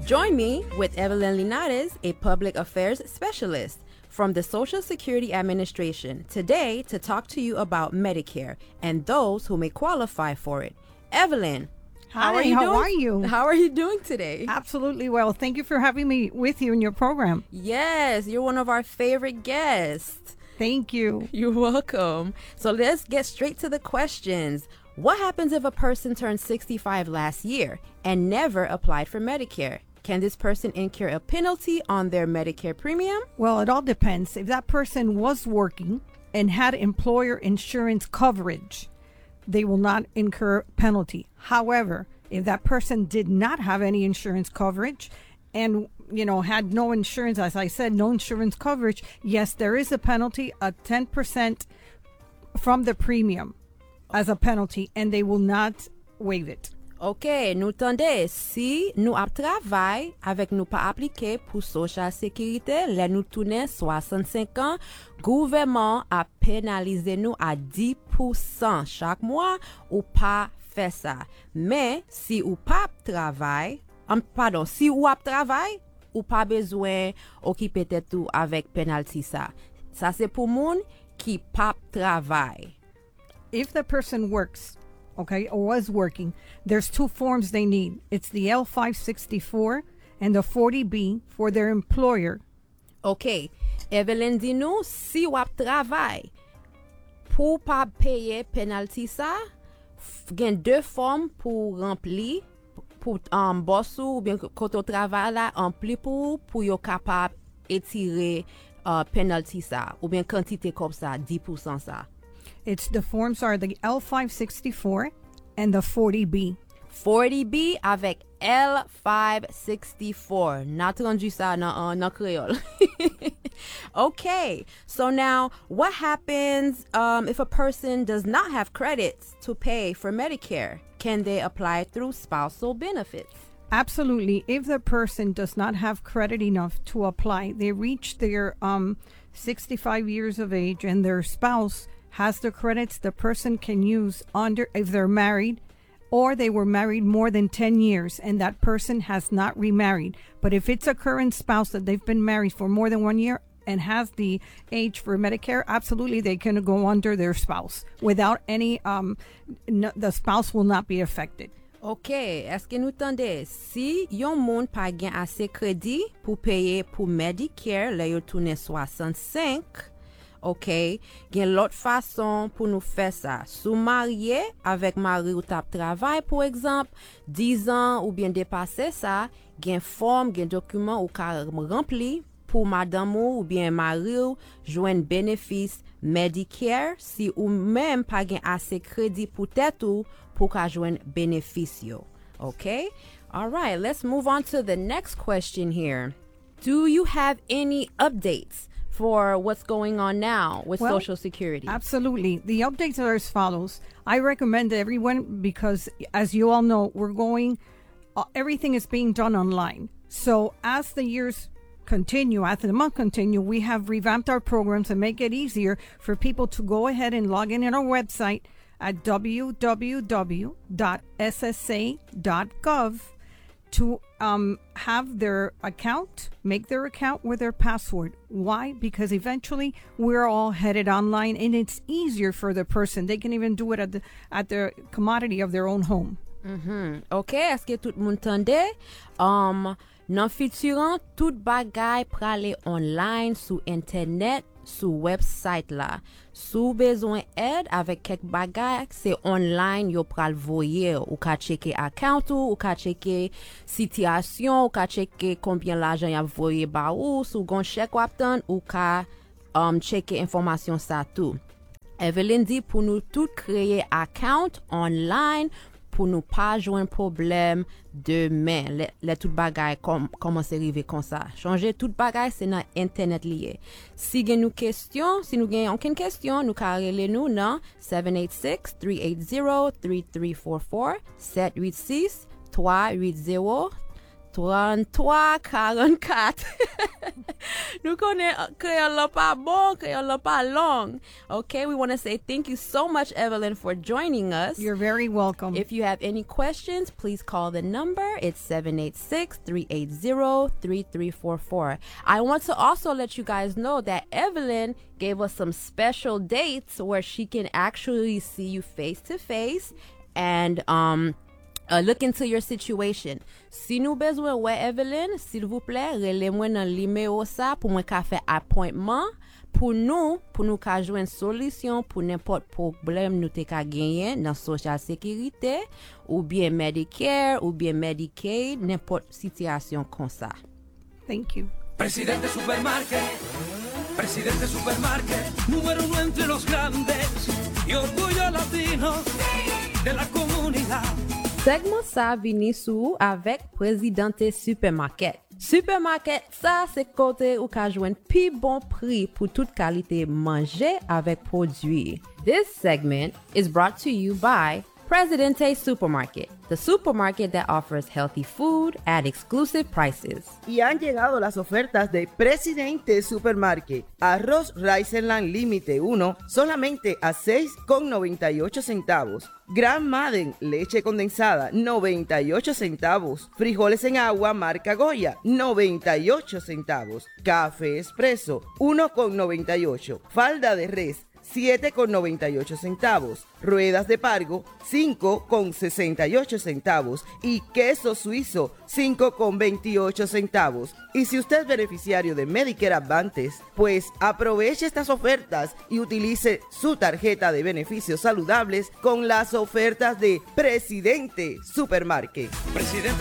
Join me with Evelyn Linares, a public affairs specialist from the Social Security Administration, today to talk to you about Medicare and those who may qualify for it. Evelyn, Hi, how are you? How are you doing today? Absolutely well. Thank you for having me with you in your program. Yes, you're one of our favorite guests. Thank you. You're welcome. So let's get straight to the questions. What happens if a person turned 65 last year and never applied for Medicare? Can this person incur a penalty on their Medicare premium? Well, it all depends. If that person was working and had employer insurance coverage, they will not incur penalty. However, if that person did not have any insurance coverage and, had no insurance, as I said, no insurance coverage, yes, there is a penalty, a 10% from the premium as a penalty, and they will not waive it. Ok, nou tande, si nou ap travay avek nou pa aplike pou Social Security, le nou toune 65 an, gouvernement a penalize nou a 10% chak mwa ou pa fe sa. Men, si ou pa travay, si ou ap travay, ou pa bezwen okipe tetou avek penalty sa. Sa se pou moun ki pa travay. If the person works, okay, or was working, there's two forms they need. It's the L564 and the 40B for their employer. Ok, Evelyn di nou, si wap travay, pou pa paye penalty sa, gen deux form pou rempli, pou bossou ou bien koto travay la, rempli pou yo kapab etire penalty sa, ou bien quantité kop sa, 10% sa. The forms are the L564 and the 40B. 40B avec L564. Not rendu ça dans Creole. Okay, so now what happens if a person does not have credits to pay for Medicare? Can they apply through spousal benefits? Absolutely. If the person does not have credit enough to apply, they reach their 65 years of age and their spouse has the credits, the person can use if they're married or they were married more than 10 years and that person has not remarried. But if it's a current spouse that they've been married for more than 1 year and has the age for Medicare, absolutely they can go under their spouse without any, the spouse will not be affected. Ok, eske nou tande, si yon moun pa gen ase kredi pou paye pou Medicare le yo toune 65, ok, gen lot fason pou nou fè sa. Sou mariye avek mari ou tap travay, pou ekzamp, 10 an ou bien depase sa, gen form, gen dokumen ou ka rempli pou madame ou bien mari ou jwen benefis Medicare si ou même pa gen ase kredi pou tèt ou pou ka jwen benefisyo. Okay? All right, let's move on to the next question here. Do you have any updates for what's going on now with Social Security? Absolutely. The updates are as follows. I recommend everyone because, as you all know, everything is being done online. So as the years continue, as the month continue, we have revamped our programs to make it easier for people to go ahead and log in our website at www.ssa.gov to have their account, make their account with their password. Why? Because eventually we're all headed online and it's easier for the person. They can even do it at the commodity of their own home. Ok, eske tout moun tande? Nan fituran, tout bagay prale online sou internet, sou website la. Sou bezwen aide avek kek bagay, se online yo pral voye. Ou ka cheke account ou ka cheke sityasyon, ou ka cheke konbyen l'ajan ya voye ba ou, sou gon chek wap tan, ou ka cheke informasyon sa tou. Evelyn di pou nou tout kreye account online pou nou pa jwen problem demain. Le tout bagay komanse rive kon sa. Chanje tout bagay se nan internet liye. Si gen nou kestyon, si nou gen anken kestyon, nou ka rele nou nan 786-380-3344, 786-380-3344. Nous connaissons créole pas bon, créole pas long. Okay, we want to say thank you so much, Evelyn, for joining us. You're very welcome. If you have any questions, please call the number. It's 786-380-3344. I want to also let you guys know that Evelyn gave us some special dates where she can actually see you face to face and look into your situation. Si nou bezwen wè Evelyn, s'il vous plaît, rele mwen nan numéro sa pou mwen ka fè appointment pou nou ka jwen solusyon pou n'importe problème nou te ka genyen nan Social Sécurité ou bien Medicare ou bien Medicaid, n'importe situation kon sa. Thank you. Presidente Supermarket, número uno entre los grandes y orgullo latino de la comunidad. Segment sa vini sou avèk Presidente Supermarket. Supermarket sa se kote ou ka jwen pi bon pri pou tout kalite manje avèk prodwi. This segment is brought to you by Presidente Supermarket, the supermarket that offers healthy food at exclusive prices. Y han llegado las ofertas de Presidente Supermarket. Arroz Riceland Límite 1 solamente a 6,98 centavos. Gran Madden leche condensada 98 centavos. Frijoles en agua marca Goya 98 centavos. Café Espresso 1,98. Falda de res 7,98 centavos, ruedas de pargo 5,68 centavos y queso suizo 5,28 centavos. Y si usted es beneficiario de Medicare Advantage, pues aproveche estas ofertas y utilice su tarjeta de beneficios saludables con las ofertas de Presidente Supermarket. Presidente